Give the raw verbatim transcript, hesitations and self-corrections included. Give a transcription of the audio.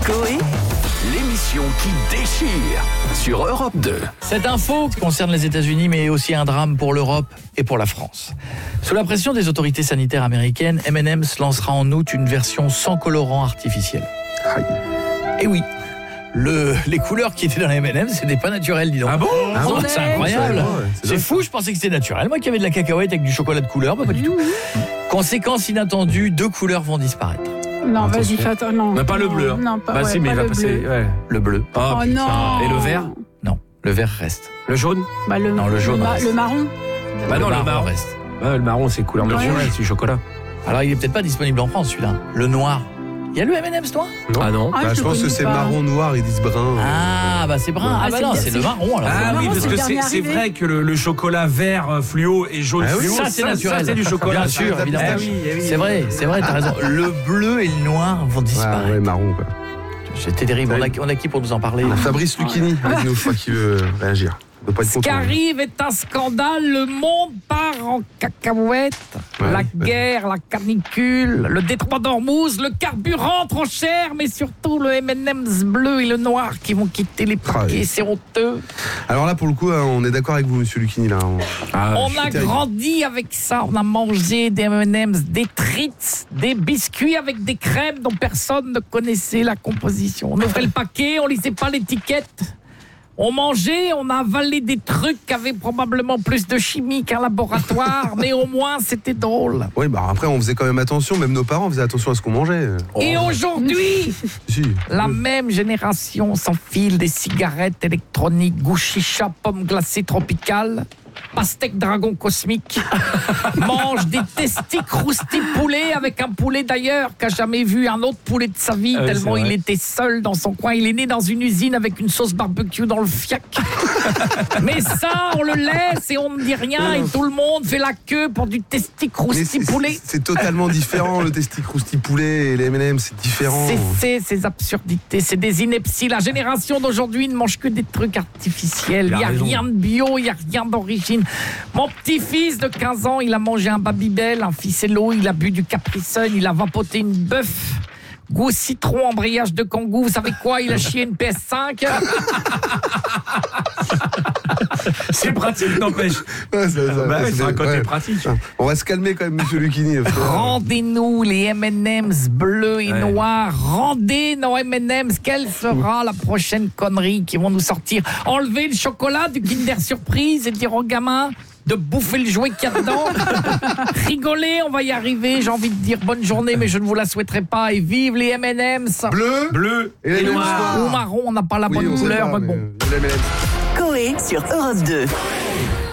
Coé, l'émission qui déchire sur Europe deux. Cette info concerne les États-Unis, mais aussi un drame pour l'Europe et pour la France. Sous la pression des autorités sanitaires américaines, M and M's lancera en août une version sans colorant artificiel. Aïe. Et oui, le, les couleurs qui étaient dans les M and M's, c'était pas naturel, dis donc. Ah bon ah bon C'est incroyable. Ouais, c'est C'est fou, je pensais que c'était naturel. Moi qui avais de la cacahuète avec du chocolat de couleur, bah pas du tout. Conséquence inattendue, deux couleurs vont disparaître. Non, vas-y, fais attends, non. Mais pas le bleu. Hein. Non, pas, bah ouais, si, mais pas il va le passer. bleu. Ouais. Le bleu. Oh, Oh putain. non. Et le vert? Non, le vert reste. Le jaune? Bah, le, Non, le jaune Le, ma- reste. le marron. Bah non, le marron reste. Ouais, le marron, c'est couleur Le naturelle, rouge. c'est du chocolat. Alors il est peut-être pas disponible en France celui-là. Le noir. Il y a le M and M's noir? Non. Ah non? Ah, Bah, je je le pense que connais c'est pas. marron noir, ils disent brun. Ah bah c'est brun. Ah, Ah, bah c'est non, le- c'est le c'est- marron alors. Ah marron, oui, parce c'est que le c'est dernier c'est arrivé. vrai que le, le chocolat vert euh, fluo et jaune Ah oui, fluo, ça c'est naturel. Ça, c'est du chocolat. Bien sûr, ça, évidemment. ça, Ah oui, ah oui. C'est vrai, c'est vrai, t'as raison. Le bleu et le noir vont Ouais, disparaître. ouais, marron quoi. C'était terrible. On a, on a qui pour nous en parler? Fabrice Lucchini, avec nous, je crois qu'il veut réagir. Il doit pas être Ce content. qui arrive est un scandale, le monde part en cacahuète. Ouais, la ouais. guerre, la canicule, le détroit d'Ormuz, le carburant trop cher, mais surtout le M and M's bleu et le noir qui vont quitter les Ah, paquets, oui. c'est honteux. Alors là, pour le coup, hein, on est d'accord avec vous, monsieur Lucchini. Là. On- Ah, On je a suis terrible. grandi avec ça, on a mangé des M and M's, des treats, des biscuits avec des crèmes dont personne ne connaissait la composition. On ouvrait le paquet, on lisait pas l'étiquette. On mangeait, on a avalé des trucs qui avaient probablement plus de chimie qu'un laboratoire, mais au moins c'était drôle. Oui, bah après, on faisait quand même attention. Même nos parents faisaient attention à ce qu'on mangeait. Et aujourd'hui, Si. la même génération s'enfile des cigarettes électroniques, goût chicha, pommes glacées tropicales, pastèque dragon cosmique, mange des testis croustis poulet avec un poulet d'ailleurs qu'a jamais vu un autre poulet de sa vie, Ah oui, tellement c'est il vrai. était seul dans son coin. Il est né dans une usine avec une sauce barbecue dans le fiac. Mais ça, on le laisse et on ne dit rien et tout le monde fait la queue pour du testi Mais croustis c'est- poulet. c'est- C'est totalement différent, le testi crousti poulet et les M and M's, c'est différent. Cessez ces absurdités, c'est des inepties. La génération d'aujourd'hui ne mange que des trucs artificiels. Il Il a n'y a raison. rien de bio, il n'y a rien d'origine. Mon petit-fils de quinze ans, il a mangé un Babybel, un ficello, il a bu du Capri Sun, il a vapoté une bœuf. Goût citron, embrayage de kangou. Vous savez quoi? Il a chié une P S cinq. c'est pratique, n'empêche. Ouais, ça- ça- Bah ouais, c'est c'est un des- côté ouais. pratique. On va se calmer quand même, monsieur Lucchini. parce que- Rendez-nous les M and M's bleus et Ouais. noirs. Rendez nos M and M's. Quelle sera la prochaine connerie qui vont nous sortir? Enlever le chocolat du Kinder Surprise et dire aux gamins de bouffer le jouet qu'il y a dedans. Rigoler, on va y arriver. J'ai envie de dire bonne journée, mais je ne vous la souhaiterai pas. Et vive les M and M's. Bleu Bleu. et les Et M and M's noir ou noirs. marron, on n'a pas la Oui, bonne on sait couleur, pas, mais mais, bon. euh, les M and M's. Coé sur Europe deux.